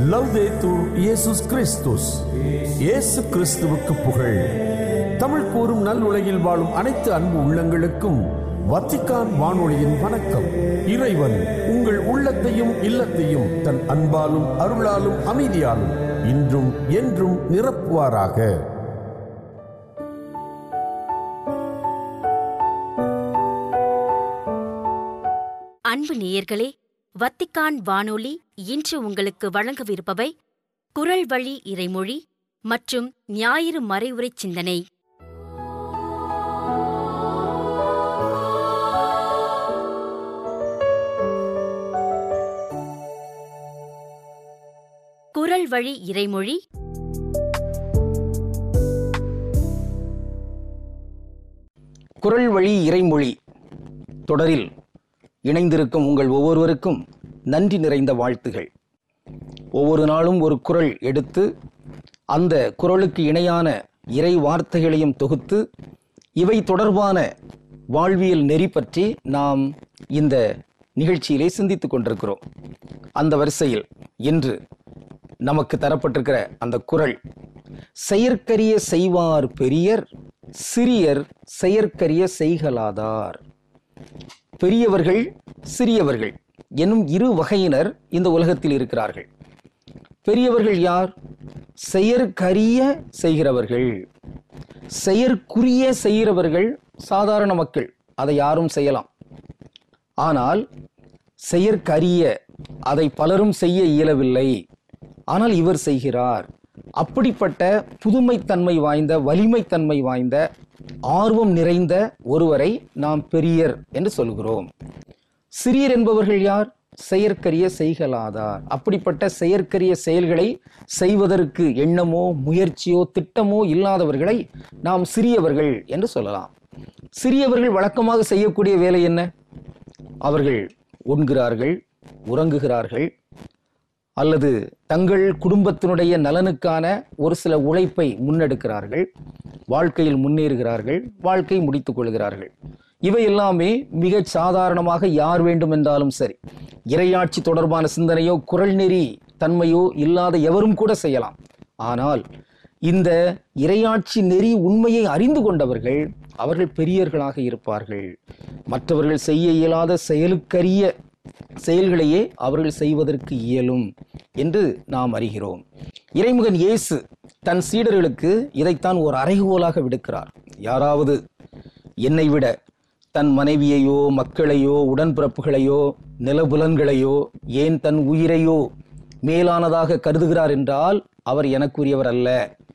லவ்தேத்தூர் இயேசுஸ் கிறிஸ்துஸ். இயேசு கிறிஸ்துவுக்கு புகழ். தமிழ் கூறும் நல்லுலகில் வாழும் அனைத்து அன்பு உள்ளங்களுக்கும் வத்திக்கான் வானொலியின் வணக்கம். இறைவன் உங்கள் உள்ளத்தையும் இல்லத்தையும் தன் அன்பாலும் அருளாலும் அமைதியாலும் இன்றும் என்றும் நிரப்புவாராக. அன்பு நேயர்களே, வத்திக்கான் வானொலி இன்று உங்களுக்கு வழங்கவிருப்பவை குரல் வழி இறைமொழி மற்றும் ஞாயிறு மறைவுரை சிந்தனை. குரல் வழி இறைமொழி. குரல் வழி இறைமொழி தொடரில் இணைந்திருக்கும் உங்கள் ஒவ்வொருவருக்கும் நன்றி நிறைந்த வாழ்த்துகள். ஒவ்வொரு நாளும் ஒரு குரல் எடுத்து அந்த குரலுக்கு இணையான இறை வார்த்தைகளையும் தொகுத்து இவை தொடர்பான வாழ்வியல் நெறி பற்றி நாம் இந்த நிகழ்ச்சியிலே சிந்தித்துக் கொண்டிருக்கிறோம். அந்த வரிசையில் இன்று நமக்கு தரப்பட்டிருக்கிற அந்த குரல், செயற்கரிய செய்வார் பெரியர், சிறியர் செயற்கரிய செய்கலாதார். பெரியவர்கள் சிறியவர்கள் என்னும் இரு வகையினர் இந்த உலகத்தில் இருக்கிறார்கள். பெரியவர்கள் யார்? செயற்கரிய செய்கிறவர்கள். செயற்குரிய செய்கிறவர்கள் சாதாரண மக்கள், அதை யாரும் செய்யலாம். ஆனால் செயற்கரிய அதை பலரும் செய்ய இயலவில்லை, ஆனால் இவர் செய்கிறார். அப்படிப்பட்ட புதுமைத்தன்மை வாய்ந்த, வலிமைத்தன்மை வாய்ந்த, ஆர்வம் நிறைந்த ஒருவரை நாம் பெரியர் என்று சொல்கிறோம். சிறியர் என்பவர்கள் யார்? செயற்கரிய செய்கலாதார். அப்படிப்பட்ட செயற்கரிய செயல்களை செய்வதற்கு எண்ணமோ முயற்சியோ திட்டமோ இல்லாதவர்களை நாம் சிறியவர்கள் என்று சொல்லலாம். சிறியவர்கள் வழக்கமாக செய்யக்கூடிய வேலை என்ன? அவர்கள் உண்கிறார்கள், உறங்குகிறார்கள், அல்லது தங்கள் குடும்பத்தினுடைய நலனுக்கான ஒரு சில உழைப்பை முன்னெடுக்கிறார்கள், வாழ்க்கையில் முன்னேறுகிறார்கள், வாழ்க்கை முடித்துக் கொள்கிறார்கள். இவை எல்லாமே மிக சாதாரணமாக யார் வேண்டும் என்றாலும் சரி, இறையாட்சி தொடர்பான சிந்தனையோ குரல் நெறி தன்மையோ இல்லாத எவரும் கூட செய்யலாம். ஆனால் இந்த இறையாட்சி நெறி உண்மையை அறிந்து கொண்டவர்கள், அவர்கள் பெரியர்களாக இருப்பார்கள். மற்றவர்கள் செய்ய இயலாத செயலுக்கரிய செயல்களையே அவர்கள் செய்வதற்கு இயலும் என்று நாம் அறிகிறோம். இறைமகன் இயேசு தன் சீடர்களுக்கு இதைத்தான் ஒரு அறைகோலாக விடுக்கிறார். யாராவது என்னை விட தன் மனைவியையோ மக்களையோ உடன்பிறப்புகளையோ நிலபுலன்களையோ ஏன் தன் உயிரையோ மேலானதாக கருதுகிறார் என்றால் அவர் எனக்குரியவர் அல்ல.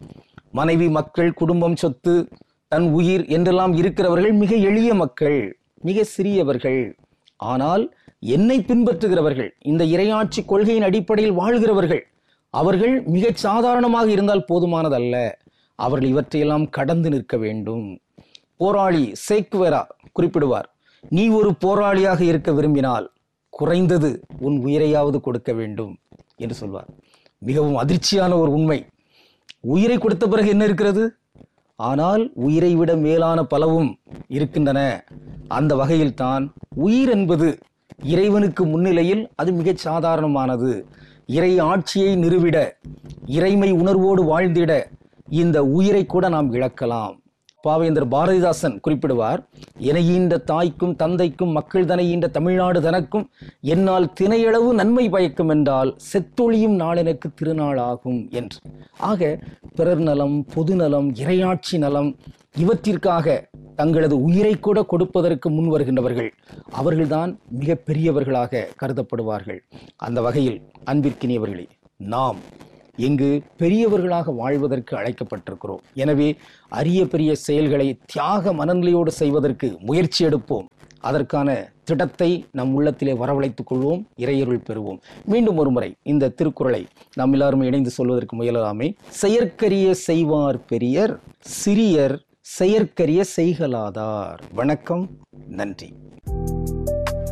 மனைவி, மக்கள், குடும்பம், சொத்து, தன் உயிர் என்றெல்லாம் இருக்கிறவர்கள் மிக எளிய மக்கள், மிக சிறியவர்கள். ஆனால் என்னை பின்பற்றுகிறவர்கள், இந்த இறையாட்சி கொள்கையின் அடிப்படையில் வாழ்கிறவர்கள், அவர்கள் மிகச் சாதாரணமாக இருந்தால் போதுமானதல்ல, அவர்கள் இவற்றையெல்லாம் கடந்து நிற்க வேண்டும். போராளி சேக்குவேரா குறிப்பிடுவார், நீ ஒரு போராளியாக இருக்க விரும்பினால் குறைந்தது உன் உயிரையாவது கொடுக்க வேண்டும் என்று சொல்வார். மிகவும் அதிர்ச்சியான ஒரு உண்மை. உயிரை கொடுத்த பிறகு என்ன இருக்கிறது? ஆனால் உயிரை விட மேலான பலவும் இருக்கின்றன. அந்த வகையில் தான் உயிர் என்பது இறைவனுக்கு முன்னிலையில் அது மிகச் சாதாரணமானது. இறை ஆட்சியை நிறுவிட, இறைமை உணர்வோடு வாழ்ந்திட இந்த உயிரை கூட நாம் இழக்கலாம். பாவேந்தர் பாரதிதாசன் குறிப்பிடுவார், எனையீண்ட தாய்க்கும் தந்தைக்கும் மக்கள் தனை ஈண்ட தமிழ்நாடு தனக்கும் என்னால் தினையளவு நன்மை பயக்கும் என்றால் செத்தொழியும் நாள் எனக்கு திருநாள் ஆகும் என்று. ஆக பிறர் நலம், பொது நலம், இறையாட்சி நலம் இவற்றிற்காக தங்களது உயிரை கூட கொடுப்பதற்கு முன் வருகின்றவர்கள், அவர்கள்தான் மிக பெரியவர்களாக கருதப்படுவார்கள். அந்த வகையில் அன்பிற்கினியவர்களே, நாம் இங்கு பெரியவர்களாக வாழ்வதற்கு அழைக்கப்பட்டிருக்கிறோம். எனவே அரிய பெரிய செயல்களை தியாக மனநிலையோடு செய்வதற்கு முயற்சி எடுப்போம். அதற்கான திடத்தை நம் உள்ளத்திலே வரவழைத்துக் கொள்வோம், இறையருள் பெறுவோம். மீண்டும் ஒரு முறை இந்த திருக்குறளை நாம் எல்லாரும் இணைந்து சொல்வதற்கு முயலலாமே. செயற்கரிய செய்வார் பெரியர், சிறியர் செயற்கரிய செய்கலாதார். வணக்கம், நன்றி.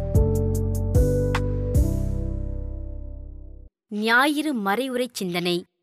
ஞாயிறு மறைவுரை சிந்தனை.